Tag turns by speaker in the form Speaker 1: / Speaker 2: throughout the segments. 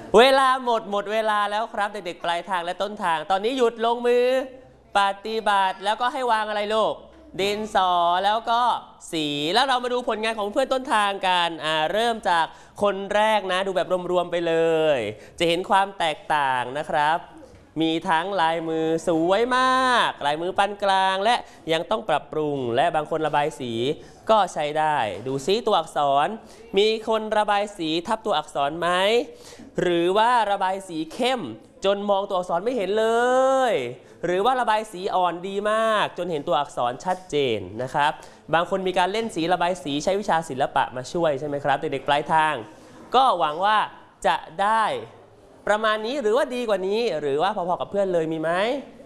Speaker 1: เวลาหมดเวลาแล้วครับเด็กๆปลายทางและต้นทางตอนนี้หยุดลงมือปฏิบัติแล้วก็ให้วางอะไรลูกดินสอแล้วก็สีแล้วเรามาดูผลงานของเพื่อนต้นทางกันเริ่มจากคนแรกนะดูแบบรวมๆไปเลยจะเห็นความแตกต่างนะครับมีทั้งลายมือสวยมากลายมือปานกลางและยังต้องปรับปรุงและบางคนระบายสีก็ใช้ได้ดูซิตัวอักษรมีคนระบายสีทับตัวอักษรไหมหรือว่าระบายสีเข้มจนมองตัวอักษรไม่เห็นเลยหรือว่าระบายสีอ่อนดีมากจนเห็นตัวอักษรชัดเจนนะครับบางคนมีการเล่นสีระบายสีใช้วิชาศิลปะมาช่วยใช่ไหมครับเด็กๆปลายทางก็หวังว่าจะได้ประมาณนี้หรือว่าดีกว่านี้หรือว่าพอๆกับเพื่อนเลยมีไหม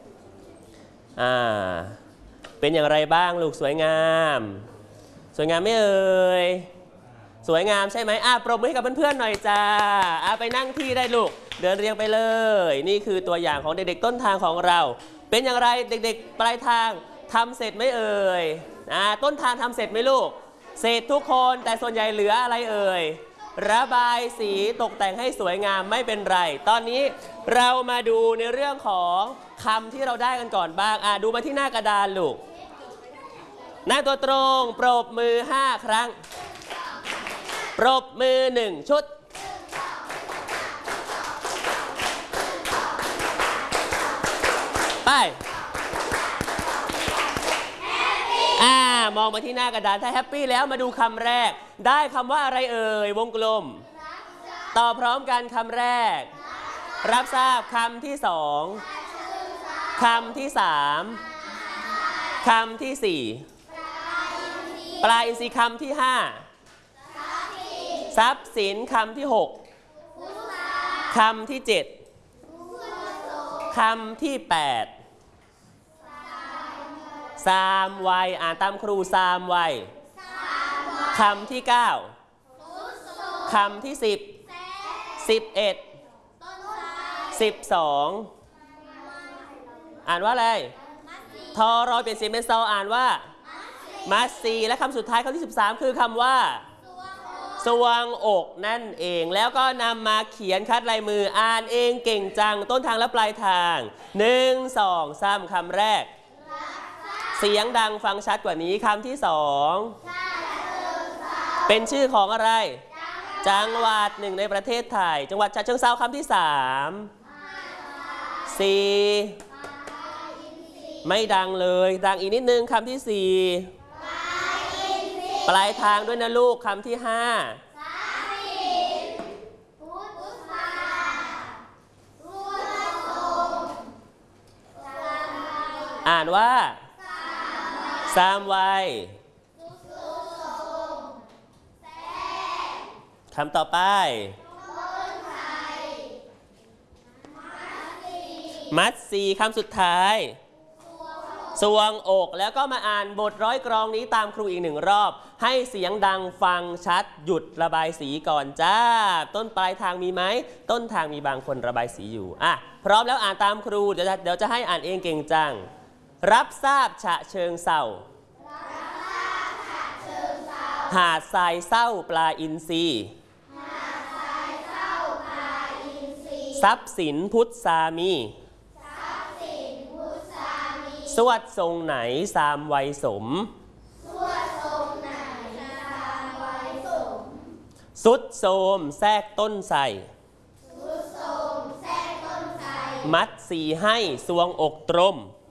Speaker 1: เป็นอย่างไรบ้างลูกสวยงามสวยงามไม่เอ่ยสวยงามใช่ไหมปรบมือให้กับเพื่อนๆหน่อยจ้าไปนั่งที่ได้ลูกเดินเรียงไปเลยนี่คือตัวอย่างของเด็กๆต้นทางของเราเป็นอย่างไรเด็กๆปลายทางทำเสร็จไหมเอ่ยต้นทางทำเสร็จไหมลูกเสร็จทุกคนแต่ส่วนใหญ่เหลืออะไรเอ่ยระบายสีตกแต่งให้สวยงามไม่เป็นไรตอนนี้เรามาดูในเรื่องของคำที่เราได้กันก่อนบ้างดูมาที่หน้ากระดานลูกหน้าตัวตรงปรบมือ5ครั้งปรบมือ1ชุดไปมองมาที่หน้ากระดานถ้าแฮปปี้แล้วมาดูคำแรกได้คำว่าอะไรเอ่ยวงกลมต่อพร้อมกันคำแรกรับทราบคำที่2คำที่3คำที่4ปลาอินทรีย์คำที่5ทรัพย์สินคำที่6คำที่7คำที่83วัยตามครู3วัยคำที่9คำที่10 11 12อ่านว่าอะไรทอรอเปลี่ยนเสียงเป็นซออ่านว่ามัสซีและคำสุดท้ายคำที่13คือคำว่าสวงอกนั่นเองแล้วก็นำมาเขียนคัดลายมืออ่านเองเก่งจังต้นทางและปลายทาง1 2 3คำแรกเสียงดังฟังชัดกว่านี้คำที่2เป็นชื่อของอะไรจังหวัดหนึ่งในประเทศไทยจังหวัดฉะเชิงเทราคำที่4ไม่ดังเลยดังอีกนิดนึงคำที่4ปลายทางด้วยนะลูกคำที่5อ่านว่า3วัยคำต่อไปมัดซีคำสุดท้ายสวงอกแล้วก็มาอ่านบทร้อยกรองนี้ตามครูอีก1รอบให้เสียงดังฟังชัดหยุดระบายสีก่อนจ้าต้นปลายทางมีไหมต้นทางมีบางคนระบายสีอยู่พร้อมแล้วอ่านตามครูเดี๋ยวจะให้อ่านเองเก่งจังรับทราบฉะเชิงเทราหาดทรายเศร้าปลาอินทรีทรัพย์สินพุทธสามีสวดทรงไหนสามวัยสมสุดโสมแทรกต้นใส่มัดสีให้สวงอกตรม